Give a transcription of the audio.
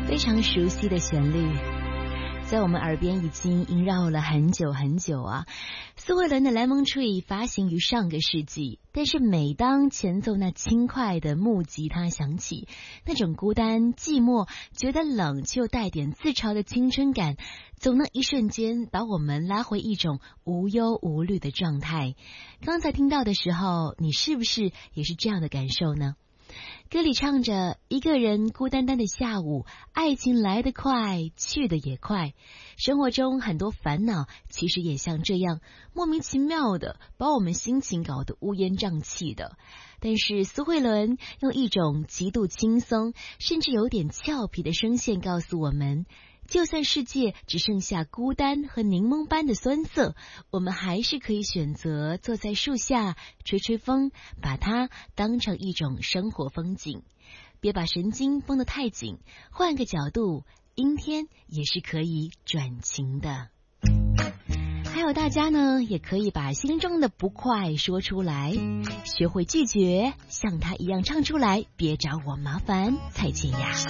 非常熟悉的旋律，在我们耳边已经萦绕了很久很久啊。苏慧伦的《Lemon Tree》发行于上个世纪，但是每当前奏那轻快的木吉他响起，那种孤单寂寞觉得冷却又带点自嘲的青春感，总能一瞬间把我们拉回一种无忧无虑的状态。刚才听到的时候，你是不是也是这样的感受呢？歌里唱着，一个人孤单单的下午，爱情来得快，去得也快。生活中很多烦恼其实也像这样，莫名其妙的把我们心情搞得乌烟瘴气的。但是苏慧伦用一种极度轻松，甚至有点俏皮的声线告诉我们，就算世界只剩下孤单和柠檬般的酸涩，我们还是可以选择坐在树下吹吹风，把它当成一种生活风景。别把神经绷得太紧，换个角度，阴天也是可以转晴的。还有大家呢，也可以把心中的不快说出来，学会拒绝，像他一样唱出来，别找我麻烦，蔡健雅。